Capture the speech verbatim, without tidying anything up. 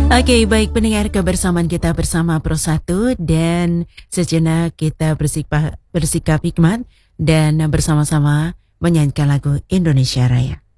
Oke, baik pendengar, kebersamaan kita bersama Pro satu dan sejenak kita bersikap, bersikap hikmat dan bersama-sama menyanyikan lagu Indonesia Raya.